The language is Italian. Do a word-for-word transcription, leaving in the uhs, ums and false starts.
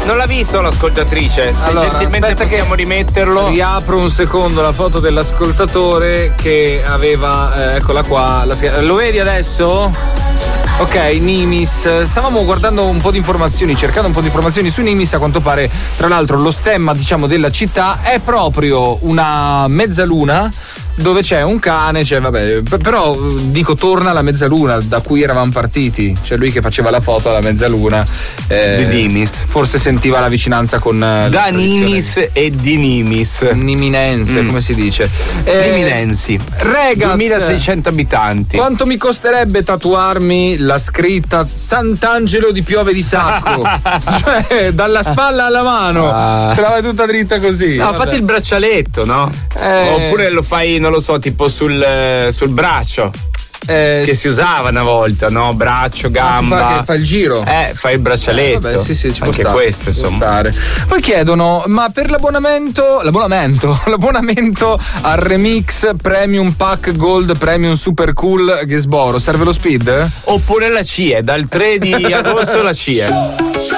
non l'ha visto l'ascoltatrice. Se allora, gentilmente possiamo rimetterlo. Riapro un secondo la foto dell'ascoltatore che aveva, eh, eccola qua. La, lo vedi adesso? Ok, Nimis. Stavamo guardando un po' di informazioni, cercando un po' di informazioni su Nimis. A quanto pare, tra l'altro, lo stemma, diciamo, della città è proprio una mezzaluna dove c'è un cane, cioè vabbè, però dico torna alla mezzaluna da cui eravamo partiti, c'è lui che faceva la foto alla mezzaluna eh, di Nimis, forse sentiva la vicinanza con da Nimis e di Nimis Niminense, mm. come si dice eh, Niminensi, Regaz, duemilaseicento abitanti. Quanto mi costerebbe tatuarmi la scritta Sant'Angelo di Piove di Sacco? Cioè dalla spalla alla mano, ah. te la vai tutta dritta così. No, fatti il braccialetto, no? Eh. Oppure lo fai, non lo so, tipo sul, sul braccio. Eh, che si usava una volta, no? Braccio, gamba. Fa, che fa il giro. Eh, fai il braccialetto. Eh, vabbè, sì, sì, ci Anche può questo, stare, insomma. Stare. Poi chiedono, ma per l'abbonamento, l'abbonamento, l'abbonamento al Remix Premium Pack Gold Premium Super Cool che sboro, serve lo speed? Oppure la C I E, dal tre di agosto la C I E.